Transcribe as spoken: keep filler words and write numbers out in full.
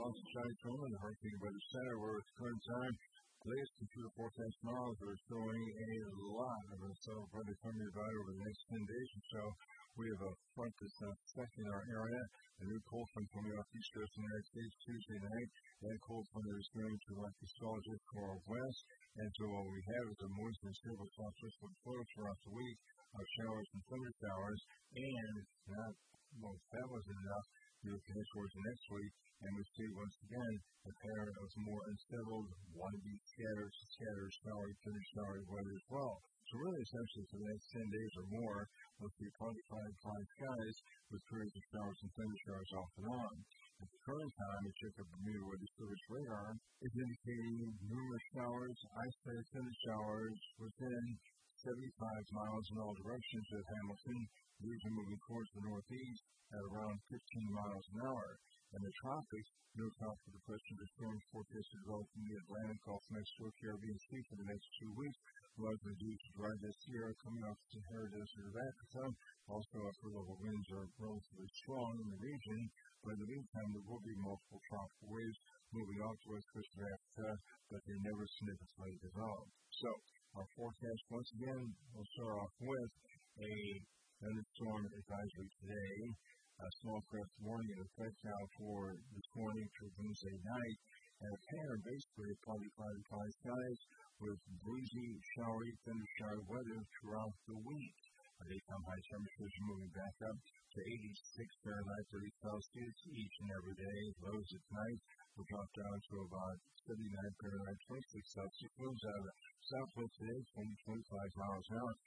Alex Johnny Truman, the Hurricane Weather Center, where it's current time. Latest computer forecast models are showing a lot of unsettled weather coming about over the next ten days or so. We have a front that's uh, affecting our area. A new cold front coming off the east coast of the United States Tuesday night. That cold front is going to like the Celtic or west. And so what we have is a moist and stable southwestward flow throughout the week of showers and thunder showers. And not, well, if that wasn't enough, we will connect towards the next week, and we see once again a pair of more unsettled, wannabe scattered, scattered, showery, thunder showery weather as well. So really, essentially, for the next ten days or more, we'll see partly cloudy, cloudy skies with periods of showers and thunder showers off and on. At the current time, a check of Bermuda Weather Service radar is indicating numerous showers, isolated thunder showers within seventy-five miles in all directions of Hamilton. These are moving towards the northeast at around fifteen miles an hour. In the tropics, no tropical depression or storms forecasted develop in the Atlantic, Gulf of Mexico, Caribbean Sea for the next two weeks, largely due to dry dust air coming off the Sahara Desert of Africa. Also, upper level winds are relatively strong in the region, but in the meantime, there will be multiple tropical waves moving off the west coast of Africa, but they never significantly develop. So, our forecast, once again, we'll start off with a thunderstorm advisory today. A small craft warning in effect now for this morning through Wednesday night, and a pattern basically of partly cloudy, cloudy skies with breezy, showery, thunder shower weather throughout the week. Our daytime high temperatures are moving back up to eighty-six Fahrenheit, thirty Celsius each and every day. Lows at night will drop down to about seventy-nine Fahrenheit, twenty-six Celsius. Winds out of the southwest today, twenty to twenty-five miles an hour.